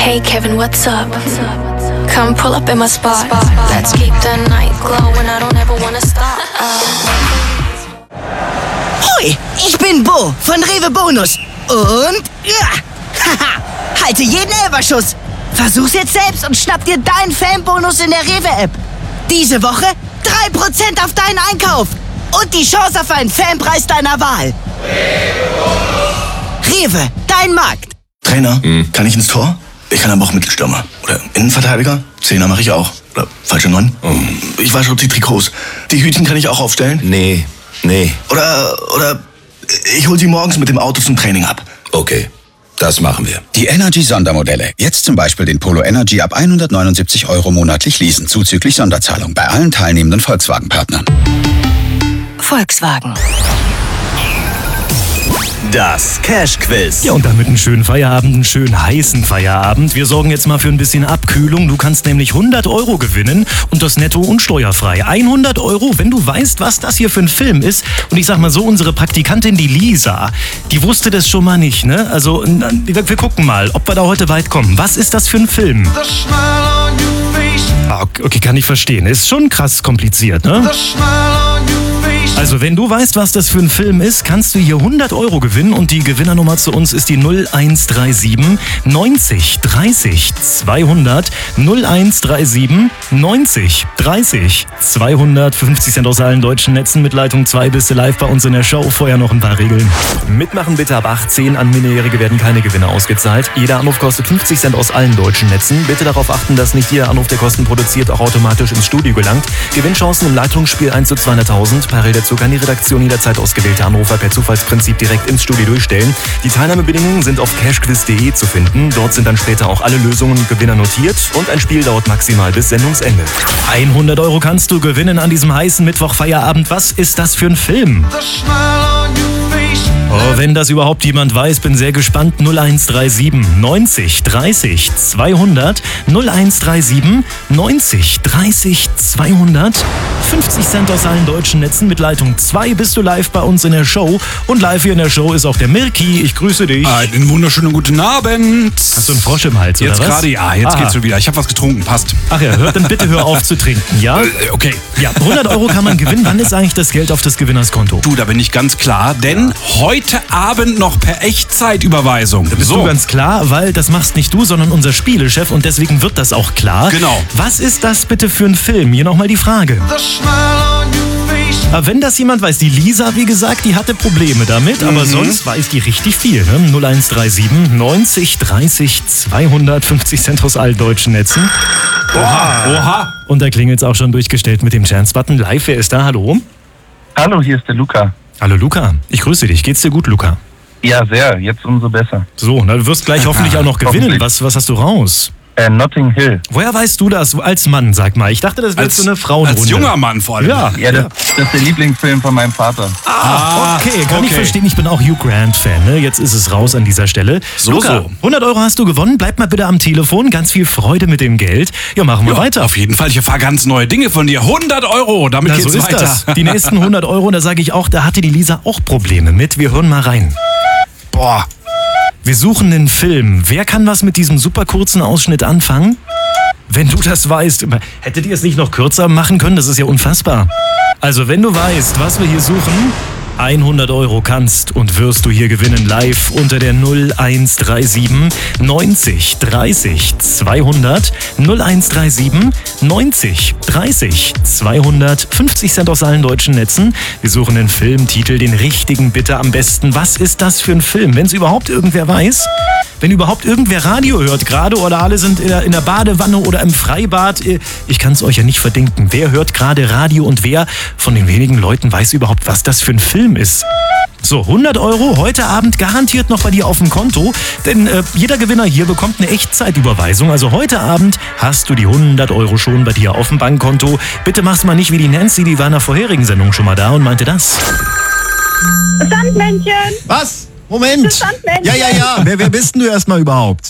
Hey Kevin, what's up? Come pull up in my spot. Let's keep the night glowing. I don't ever wanna stop. Hoi, ich bin Bo von Rewe Bonus. Und haha, halte jeden Elberschuss. Versuch's jetzt selbst und schnapp dir deinen Fanbonus in der Rewe-App. Diese Woche 3% auf deinen Einkauf. Und die Chance auf einen Fanpreis deiner Wahl. Rewe, dein Markt. Trainer, kann ich ins Tor? Ich kann aber auch Mittelstürmer. Oder Innenverteidiger? Zehner mache ich auch. Oder falsche 9? Ich wasche die Trikots. Die Hütchen kann ich auch aufstellen? Nee. Oder ich hol sie morgens mit dem Auto zum Training ab. Okay, das machen wir. Die Energy-Sondermodelle. Jetzt zum Beispiel den Polo Energy ab 179 € monatlich leasen, zuzüglich Sonderzahlung bei allen teilnehmenden Volkswagen-Partnern. Volkswagen. Das Cash-Quiz. Ja, und damit einen schönen Feierabend, einen schönen heißen Feierabend. Wir sorgen jetzt mal für ein bisschen Abkühlung. Du kannst nämlich 100 € gewinnen und das netto und steuerfrei. 100 €, wenn du weißt, was das hier für ein Film ist. Und ich sag mal so, unsere Praktikantin, die Lisa, die wusste das schon mal nicht, ne? Also, wir gucken mal, ob wir da heute weit kommen. Was ist das für ein Film? Okay, kann ich verstehen. Ist schon krass kompliziert, ne? Also, wenn du weißt, was das für ein Film ist, kannst du hier 100 € gewinnen und die Gewinnernummer zu uns ist die 0137 90 30 200 0137 90 30 200. 50 Cent aus allen deutschen Netzen mit Leitung 2 bist du live bei uns in der Show. Vorher noch ein paar Regeln. Mitmachen bitte ab 18. An Minderjährige werden keine Gewinne ausgezahlt. Jeder Anruf kostet 50 Cent aus allen deutschen Netzen. Bitte darauf achten, dass nicht jeder Anruf, der Kosten produziert, auch automatisch ins Studio gelangt. Gewinnchancen im Leitungsspiel 1 zu 200.000. Parallel dazu kann die Redaktion jederzeit ausgewählte Anrufer per Zufallsprinzip direkt ins Studio durchstellen. Die Teilnahmebedingungen sind auf cashquiz.de zu finden. Dort sind dann später auch alle Lösungen und Gewinner notiert und ein Spiel dauert maximal bis Sendungsende. 100 € kannst du gewinnen an diesem heißen Mittwoch-Feierabend. Was ist das für ein Film? Oh, wenn das überhaupt jemand weiß, bin sehr gespannt. 0137 90 30 200 0137 90 30 200. 50 Cent aus allen deutschen Netzen mit Leitung 2 bist du live bei uns in der Show. Und live hier in der Show ist auch der Mirki. Ich grüße dich. Einen wunderschönen guten Abend. Hast du einen Frosch im Hals, jetzt oder was? Jetzt gerade, ja. Jetzt geht's schon wieder. Ich habe was getrunken, passt. Ach ja, dann bitte hör auf zu trinken, ja? Okay. Ja, 100 € kann man gewinnen. Wann ist eigentlich das Geld auf das Gewinnerskonto? Du, da bin ich ganz klar, denn heute Abend noch per Echtzeitüberweisung. Da bist du ganz klar, weil das machst nicht du, sondern unser Spielechef und deswegen wird das auch klar. Genau. Was ist das bitte für ein Film? Hier nochmal die Frage. Aber wenn das jemand weiß, die Lisa, wie gesagt, die hatte Probleme damit, aber sonst weiß die richtig viel. Ne? 0137 90 30 200, 50 Cent aus allen deutschen Netzen. Oha. Und da klingelt's auch schon durchgestellt mit dem Chance-Button. Live, wer ist da? Hallo? Hallo, hier ist der Luca. Hallo Luca, ich grüße dich. Geht's dir gut, Luca? Ja, sehr. Jetzt umso besser. So, na, du wirst gleich hoffentlich auch noch gewinnen. Was hast du raus? Notting Hill. Woher weißt du das als Mann, sag mal? Ich dachte, das wäre so eine Frauenrunde. Als junger Mann vor allem. Ja, das ist der Lieblingsfilm von meinem Vater. Okay, kann ich verstehen. Ich bin auch Hugh Grant-Fan. Ne? Jetzt ist es raus an dieser Stelle. Luca, 100 € hast du gewonnen. Bleib mal bitte am Telefon. Ganz viel Freude mit dem Geld. Ja, machen wir weiter. Auf jeden Fall. Ich erfahre ganz neue Dinge von dir. 100 €. Damit geht's weiter. Das. Die nächsten 100 €, da sage ich auch, da hatte die Lisa auch Probleme mit. Wir hören mal rein. Boah. Wir suchen einen Film. Wer kann was mit diesem super kurzen Ausschnitt anfangen? Wenn du das weißt, hättet ihr es nicht noch kürzer machen können? Das ist ja unfassbar. Also, wenn du weißt, was wir hier suchen, 100 € kannst und wirst du hier gewinnen live unter der 0137 90 30 200 0137 90 30 200. 50 Cent aus allen deutschen Netzen. Wir suchen den Filmtitel, den richtigen bitte am besten. Was ist das für ein Film? Wenn es überhaupt irgendwer weiß, wenn überhaupt irgendwer Radio hört gerade oder alle sind in der Badewanne oder im Freibad, ich kann es euch ja nicht verdenken. Wer hört gerade Radio und wer von den wenigen Leuten weiß überhaupt, was das für ein Film ist? So, 100 € heute Abend garantiert noch bei dir auf dem Konto, denn jeder Gewinner hier bekommt eine Echtzeitüberweisung. Also heute Abend hast du die 100 € schon bei dir auf dem Bankkonto. Bitte mach's mal nicht wie die Nancy, die war in der vorherigen Sendung schon mal da und meinte das. Sandmännchen! Was? Moment! Sandmännchen! Ja. Wer bist denn du erstmal überhaupt?